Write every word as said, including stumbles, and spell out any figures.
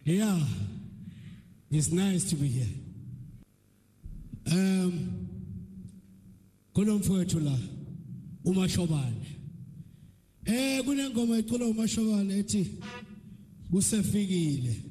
Yeah, it's nice to be here. Um, kunomfowethu la uMashobane. Eh kunengoma icula uMashobane ethi kusefikile.